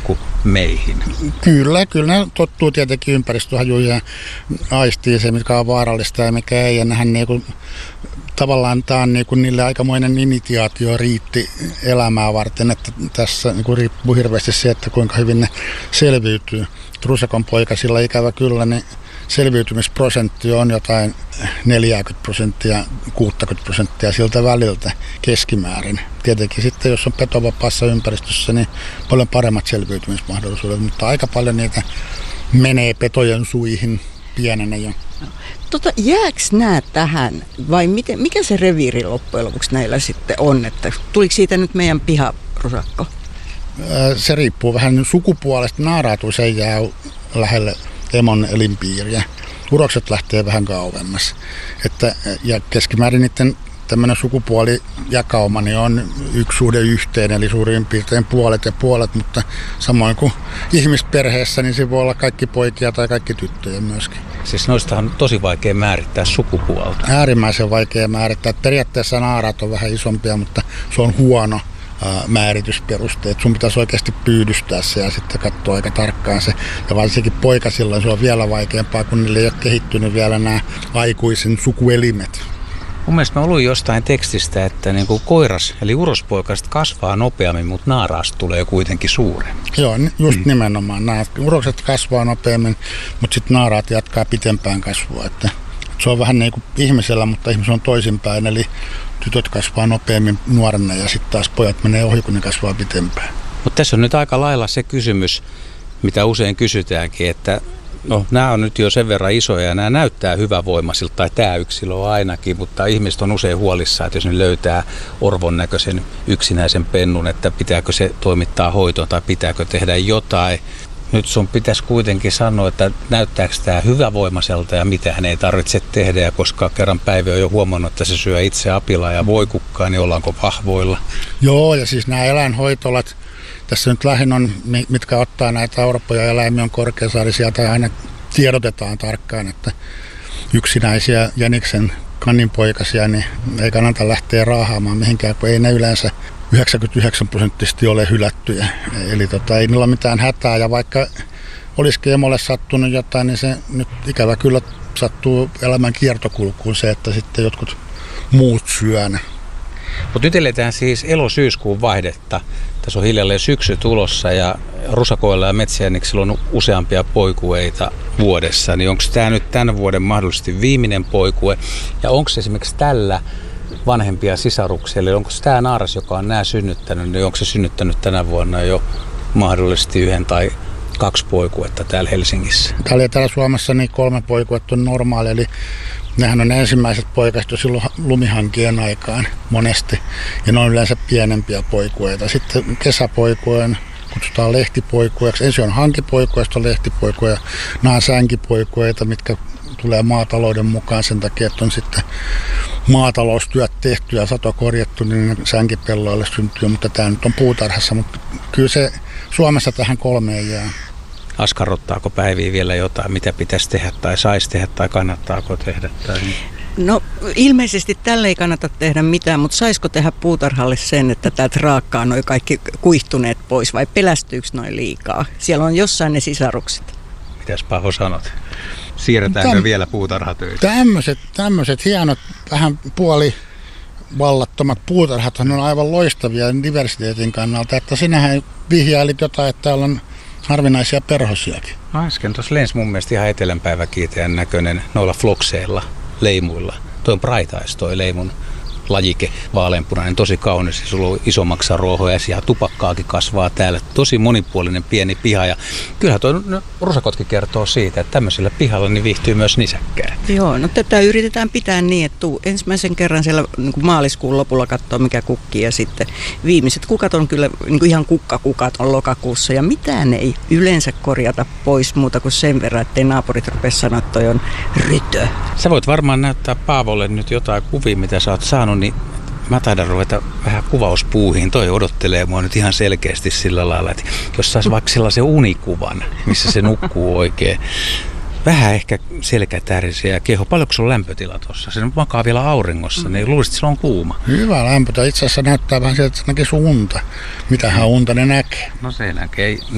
kuin meihin? Kyllä ne tottuu tietenkin ympäristöhajuja ja aistii se, mikä on vaarallista ja mikä ei. Ja nehän tavallaan tämä on niille aikamoinen initiaatio riitti elämää varten, että tässä riippuu hirveästi se, että kuinka hyvin ne selviytyy. Rusakon poikasilla ikävä kyllä, niin selviytymisprosentti on jotain 40%, 60% siltä väliltä keskimäärin. Tietenkin sitten, jos on petovapaassa ympäristössä, niin paljon paremmat selviytymismahdollisuudet, mutta aika paljon niitä menee petojen suihin pienenä jo. Jääkö nämä tähän vai mikä se reviiri loppujen lopuksi näillä sitten on? Että tuliko siitä nyt meidän piharusakko? Se riippuu vähän sukupuolesta. Naaraat usein jää lähelle emon elinpiiriä. Urokset lähtee vähän kauemmas. Ja keskimäärin niiden tämmöinen sukupuolijakauma niin on 1:1, eli suurin piirtein puolet ja puolet, mutta samoin kuin ihmisperheessä, niin se voi olla kaikki poikia tai kaikki tyttöjä myöskin. Siis noistahan on tosi vaikea määrittää sukupuolta. Äärimmäisen vaikea määrittää. Periaatteessa naaraat on vähän isompia, mutta se on huono määritysperuste. Sun pitäisi oikeasti pyydystää se ja sitten katsoa aika tarkkaan se. Ja varsinkin poikasilla se on vielä vaikeampaa, kun niille ei ole kehittynyt vielä nämä aikuisen sukuelimet. Mun mielestä mä luin jostain tekstistä, että niin kuin koiras eli urospoikaset kasvaa nopeammin, mutta naaraasta tulee kuitenkin suuremmin. Joo, just nimenomaan. Nämä urokset kasvaa nopeammin, mutta sitten naaraat jatkaa pitempään kasvua. Että se on vähän niin kuin ihmisellä, mutta ihminen on toisinpäin. Eli tytöt kasvaa nopeammin nuorena ja sitten taas pojat menee ohi, kun ne kasvaa pitempään. Mutta tässä on nyt aika lailla se kysymys, mitä usein kysytäänkin, että nämä on nyt jo sen verran isoja ja nämä näyttää hyvävoimaisilta, tai tämä yksilö on ainakin, mutta ihmiset on usein huolissaan, että jos ne löytää orvon näköisen yksinäisen pennun, että pitääkö se toimittaa hoitoon tai pitääkö tehdä jotain. Nyt sun pitäisi kuitenkin sanoa, että näyttääkö tämä hyvävoimaiselta ja mitä hän ei tarvitse tehdä, ja koska kerran Päivi on jo huomannut, että se syö itse apilaa ja voikukkaa, niin ollaanko vahvoilla? Joo, ja siis nämä eläinhoitolat, tässä nyt lähinnä on, mitkä ottaa näitä orpoja eläimiä, on Korkeasaarisia tai aina tiedotetaan tarkkaan, että yksinäisiä jäniksen kanninpoikasia, niin ei kannata lähteä raahaamaan mihinkään, kun ei ne yleensä 99% ole hylättyjä. Eli ei niillä ole mitään hätää, ja vaikka olisikin emolle sattunut jotain, niin se nyt ikävä kyllä sattuu elämän kiertokulkuun se, että sitten jotkut muut syö ne. Mutta nyt eletään siis elo-syyskuun vaihdetta. Tässä on hiljalleen syksy tulossa ja rusakoilla ja metsäjäniksillä on useampia poikueita vuodessa. Niin onko tämä nyt tämän vuoden mahdollisesti viimeinen poikue? Ja onko esimerkiksi tällä vanhempia sisaruksia? Eli onko tämä naaras, joka on nämä synnyttänyt, niin onko se synnyttänyt tänä vuonna jo mahdollisesti 1 tai 2 poikuetta täällä Helsingissä? Täällä Suomessa niin 3 poikuetta on normaali, eli nehän on ensimmäiset poikaset jo silloin lumihankien aikaan monesti, ja ne on yleensä pienempiä poikueita. Sitten kesäpoikueen kutsutaan lehtipoikueeksi. Ensin on hankipoikuja, sitten on lehtipoikuja, nämä on sänkipoikueita, mitkä tulee maatalouden mukaan sen takia, että on sitten maataloustyöt tehty ja sato korjattu, niin sänkipelloille syntyy, mutta tämä nyt on puutarhassa, mutta kyllä se Suomessa tähän 3 jää. Askarruttaako Päiviä vielä jotain, mitä pitäisi tehdä tai saisi tehdä tai kannattaako tehdä? Tai... No ilmeisesti tälle ei kannata tehdä mitään, mutta saisiko tehdä puutarhalle sen, että täältä raakkaa noi kaikki kuihtuneet pois vai pelästyykö noin liikaa? Siellä on jossain ne sisarukset. Mitäs Paho sanot? Siirretäänkö vielä puutarhatöitä? Tämmöiset hienot, vähän puolivallattomat puutarhat on aivan loistavia diversiteetin kannalta, että sinähän vihjailit jotain, että täällä on harvinaisia perhosiakin. No äsken tuossa lensi mun mielestä ihan etelänpäiväkiitäjän näköinen noilla flokseilla, leimuilla. Toi on Braitais toi leimun lajike, vaaleanpunainen, tosi kaunis. Sulla on isommaksa ruohoja ja tupakkaakin kasvaa täällä. Tosi monipuolinen pieni piha. Ja kyllähän tuo rusakotkin kertoo siitä, että tämmöisellä pihalla niin viihtyy myös nisäkkää. Joo, no tätä yritetään pitää niin, että tuu ensimmäisen kerran siellä niin kuin maaliskuun lopulla katsoa mikä kukkii. Ja sitten viimeiset kukat on kyllä niin kuin ihan kukkakukat on lokakuussa. Ja mitään ei yleensä korjata pois muuta kuin sen verran, ettei naapurit rupea sanoa, että toi on rytö. Sä voit varmaan näyttää Paavolle nyt jotain kuvia, mitä sä oot saanut, niin mä taidan ruveta vähän kuvauspuuhiin. Toi odottelee mua nyt ihan selkeästi sillä lailla, että jos saisi vaikka sellaisen unikuvan, missä se nukkuu oikein. Vähän ehkä selkätärisiä ja keho. Paljonko sulla on lämpötila tuossa? Se makaa vielä auringossa, niin luulisit, että sillä on kuuma. Hyvä lämpötila. Itse asiassa näyttää vähän sieltä, että se näkee sun unta. Mitähän unta ne näkee? No se näkee.